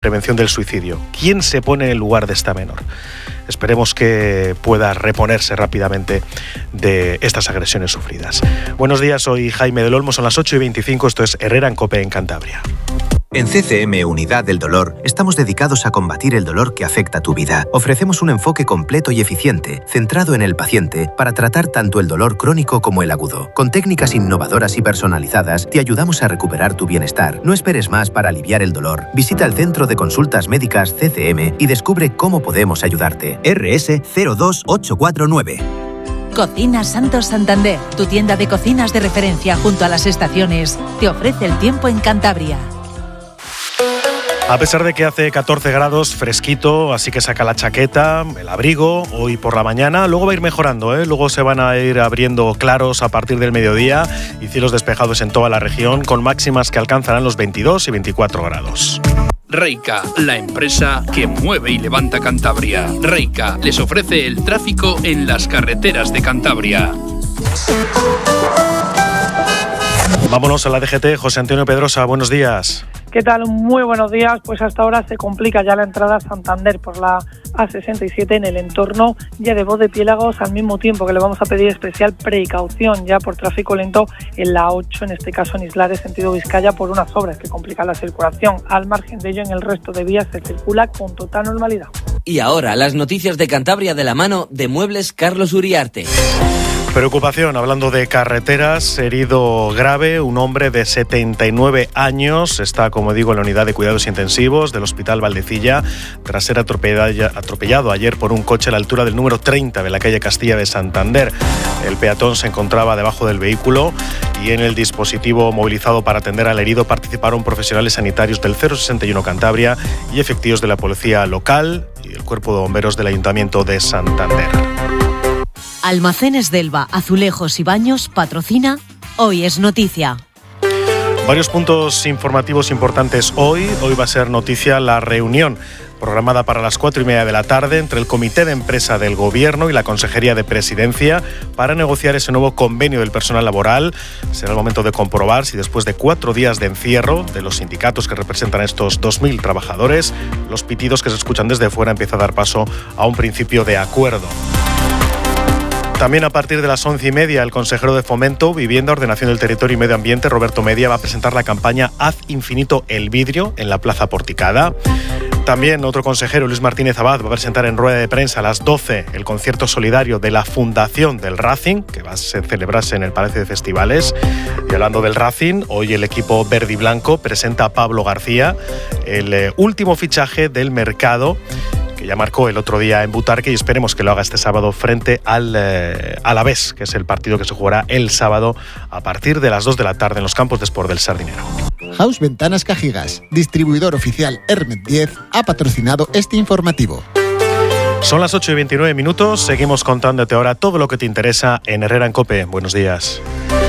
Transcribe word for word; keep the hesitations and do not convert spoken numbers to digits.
prevención del suicidio. ¿Quién se pone en el lugar de esta menor? Esperemos que pueda reponerse rápidamente de estas agresiones sufridas. Buenos días, soy Jaime del Olmo, son las ocho y veinticinco, esto es Herrera en COPE en Cantabria. En C C M Unidad del Dolor estamos dedicados a combatir el dolor que afecta tu vida. Ofrecemos un enfoque completo y eficiente, centrado en el paciente, para tratar tanto el dolor crónico como el agudo. Con técnicas innovadoras y personalizadas, te ayudamos a recuperar tu bienestar. No esperes más para aliviar el dolor. Visita el Centro de Consultas Médicas C C M y descubre cómo podemos ayudarte. R S cero dos ocho cuatro nueve. Cocinas Santos Santander, tu tienda de cocinas de referencia junto a las estaciones, te ofrece el tiempo en Cantabria. A pesar de que hace catorce grados, fresquito, así que saca la chaqueta, el abrigo, hoy por la mañana. Luego va a ir mejorando, ¿eh? Luego se van a ir abriendo claros a partir del mediodía y cielos despejados en toda la región, con máximas que alcanzarán los veintidós y veinticuatro grados. Reica, la empresa que mueve y levanta Cantabria. Reica les ofrece el tráfico en las carreteras de Cantabria. Vámonos a la D G T. José Antonio Pedrosa, buenos días. ¿Qué tal? Muy buenos días. Pues hasta ahora se complica ya la entrada a Santander por la A sesenta y siete en el entorno ya de Bodepiélagos, al mismo tiempo que le vamos a pedir especial precaución ya por tráfico lento en la ocho, en este caso en Islares, sentido Vizcaya, por unas obras que complican la circulación. Al margen de ello, en el resto de vías se circula con total normalidad. Y ahora, las noticias de Cantabria de la mano de Muebles Carlos Uriarte. Preocupación, hablando de carreteras, herido grave, un hombre de setenta y nueve años, está, como digo, en la unidad de cuidados intensivos del Hospital Valdecilla, tras ser atropellado, atropellado ayer por un coche a la altura del número treinta de la calle Castilla de Santander. El peatón se encontraba debajo del vehículo y en el dispositivo movilizado para atender al herido participaron profesionales sanitarios del cero sesenta y uno Cantabria y efectivos de la policía local y el cuerpo de bomberos del Ayuntamiento de Santander. Almacenes Delva, Azulejos y Baños patrocina Hoy es Noticia. Varios puntos informativos importantes hoy. Hoy va a ser noticia la reunión programada para las cuatro y media de la tarde entre el Comité de Empresa del Gobierno y la Consejería de Presidencia para negociar ese nuevo convenio del personal laboral. Será el momento de comprobar si después de cuatro días de encierro de los sindicatos que representan a estos dos mil trabajadores, los pitidos que se escuchan desde fuera empieza a dar paso a un principio de acuerdo. También a partir de las once y media, el consejero de Fomento, Vivienda, Ordenación del Territorio y Medio Ambiente, Roberto Media, va a presentar la campaña Haz Infinito el Vidrio en la Plaza Porticada. También otro consejero, Luis Martínez Abad, va a presentar en rueda de prensa a las doce el concierto solidario de la Fundación del Racing, que va a celebrarse en el Palacio de Festivales. Y hablando del Racing, hoy el equipo verde y blanco presenta a Pablo García, el eh, último fichaje del mercado, que ya marcó el otro día en Butarque y esperemos que lo haga este sábado frente al eh, Alavés, que es el partido que se jugará el sábado a partir de las dos de la tarde en los campos de Sport del Sardinero. House Ventanas Cajigas, distribuidor oficial Hermet diez, ha patrocinado este informativo. Son las ocho y veintinueve minutos, seguimos contándote ahora todo lo que te interesa en Herrera en COPE. Buenos días.